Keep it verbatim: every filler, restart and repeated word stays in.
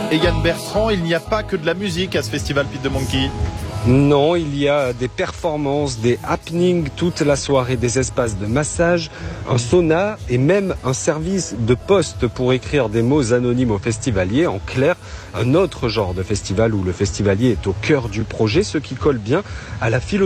et Yann Bertrand, il n'y a pas que de la musique à ce festival Pete the Monkey. Non, il y a des performances, des happenings toute la soirée, des espaces de massage, un sauna et même un service de poste pour écrire des mots anonymes aux festivaliers. En clair, un autre genre de festival où le festivalier est au cœur du projet, ce qui colle bien à la philosophie